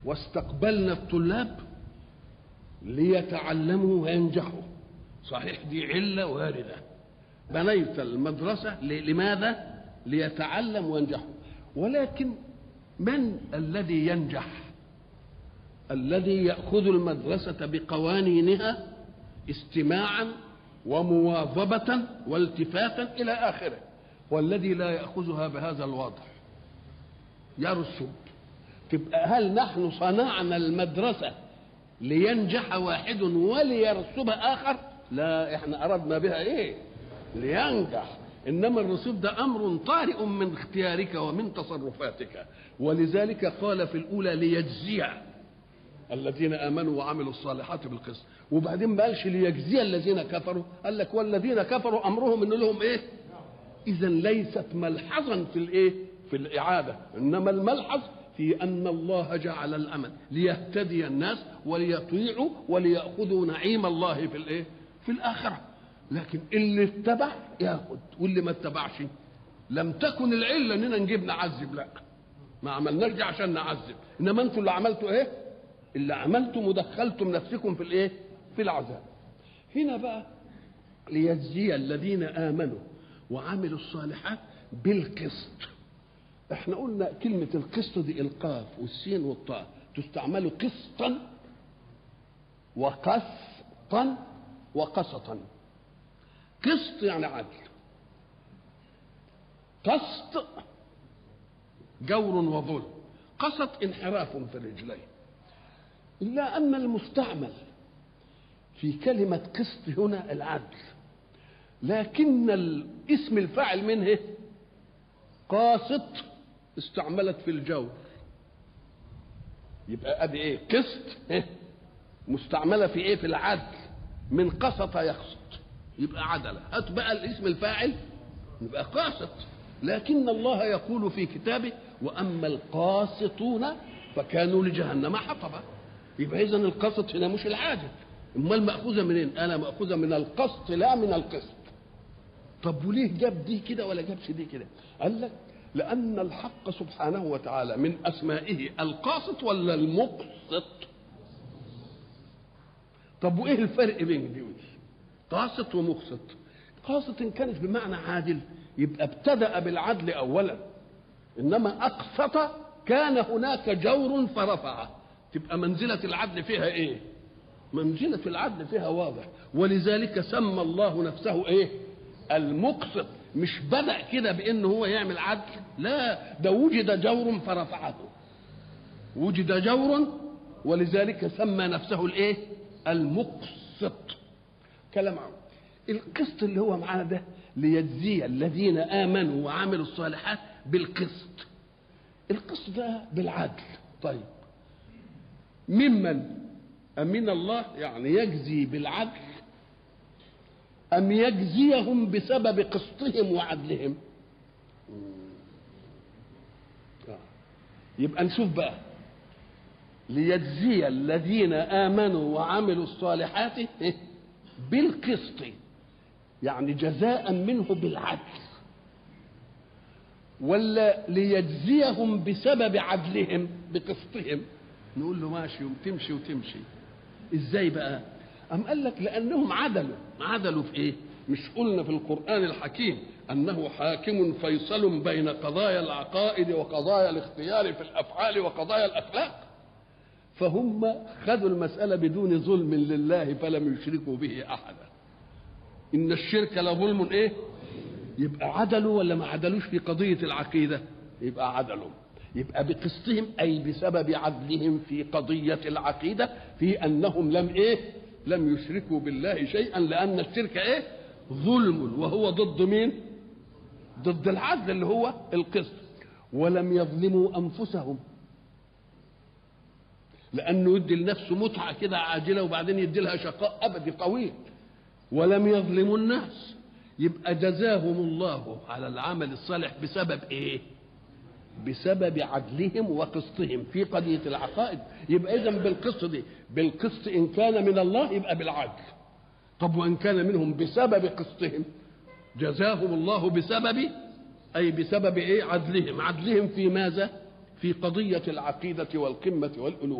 واستقبلنا الطلاب ليتعلموا وينجحوا. صحيح دي علة واردة، بنيت المدرسة لماذا؟ ليتعلم وينجحوا. ولكن من الذي ينجح؟ الذي يأخذ المدرسة بقوانينها استماعا ومواظبة والتفاتا إلى آخره، والذي لا يأخذها بهذا الوضع يرسب. تبقى هل نحن صنعنا المدرسة لينجح واحد وليرسب آخر؟ لا، احنا أردنا بها ايه؟ لينجح. إنما الرسوب ده أمر طارئ من اختيارك ومن تصرفاتك، ولذلك قال في الأولى ليجزي الذين آمنوا وعملوا الصالحات بالقسط، وبعدين ما قالش ليجزي الذين كفروا، قال لك والذين كفروا أمرهم إن لهم إيه؟ إذا ليست ملحظا في الإيه؟ في الإعادة، إنما الملحظ في أن الله جعل الأمل ليهتدي الناس وليطيعوا وليأخذوا نعيم الله في الإيه؟ في الآخرة. لكن اللي اتبع ياخد واللي ما اتبعش. لم تكن العلة اننا نجيب نعذب، لا، ما عملناش دي عشان نعذب، انما انتوا اللي عملتوا ايه؟ اللي عملتم ودخلتم نفسكم في الايه؟ في العذاب. هنا بقى ليجزي الذين آمنوا وعملوا الصالحات بالقسط. احنا قلنا كلمة القسط دي القاف والسين والطاء تستعمل قسطا وقسطا وقسطا. قسط يعني عدل، قسط جور وظلم، قسط انحراف في الرجلين. إلا أن المستعمل في كلمة قسط هنا العدل، لكن اسم الفاعل منه قاسط استعملت في الجور. يبقى ادي ايه؟ قسط مستعملة في ايه؟ في العدل، من قسط يقسط يبقى عدله. هات بقى الاسم الفاعل يبقى قاسط. لكن الله يقول في كتابه واما القاسطون فكانوا لجهنم حطبا. يبقى اذا القسط هنا مش العادل، امال ماخوذه منين؟ انا ماخوذه من القسط لا من القسط. طب وليه جاب دي كده ولا جابش دي كده؟ قال لك لان الحق سبحانه وتعالى من اسمائه القاسط ولا المقسط. طب وايه الفرق بين دي ودي؟ قاسط ومقسط. قاسط ان كانت بمعنى عادل يبقى ابتدأ بالعدل اولا، انما اقسط كان هناك جور فرفعه، تبقى منزلة العدل فيها ايه؟ منزلة العدل فيها واضح، ولذلك سمى الله نفسه ايه؟ المقسط. مش بدأ كده بانه هو يعمل عدل، لا، ده وجد جور فرفعه، وجد جور ولذلك سمى نفسه الايه؟ المقسط. كلام عام. القسط اللي هو معانا ده ليجزي الذين آمنوا وعملوا الصالحات بالقسط. القسط ده بالعدل. طيب ممن؟ أمن الله يعني يجزي بالعدل، أم يجزيهم بسبب قسطهم وعدلهم؟ يبقى نشوف بقى ليجزي الذين آمنوا وعملوا الصالحات بالقسط، يعني جزاء منه بالعدل، ولا ليجزيهم بسبب عدلهم بقسطهم؟ نقول له ماشي وتمشي وتمشي. ازاي بقى؟ أم قال لك لأنهم عدلوا في ايه؟ مش قلنا في القرآن الحكيم أنه حاكم فيصل بين قضايا العقائد وقضايا الاختيار في الأفعال وقضايا الأخلاق؟ فهم خذوا المسألة بدون ظلم لله فلم يشركوا به أحدا. إن الشرك لظلم إيه؟ يبقى عدلوا ولا ما عدلوش في قضية العقيدة؟ يبقى عدلوا. يبقى بقسطهم أي بسبب عدلهم في قضية العقيدة، في أنهم لم يشركوا بالله شيئا، لأن الشرك إيه؟ ظلم، وهو ضد مين؟ ضد العدل اللي هو القسط. ولم يظلموا أنفسهم، لأنه يدي لنفسه متعة كده عاجلة وبعدين يدي لها شقاء أبدي طويل. ولم يظلموا الناس، يبقى جزاهم الله على العمل الصالح بسبب إيه؟ بسبب عدلهم وقسطهم في قضية العقائد. يبقى إذن بالقسط دي، بالقسط إن كان من الله يبقى بالعدل. طب وإن كان منهم بسبب قسطهم جزاهم الله بسبب أي بسبب إيه؟ عدلهم. عدلهم في ماذا؟ في قضية العقيدة والقمة والألوهية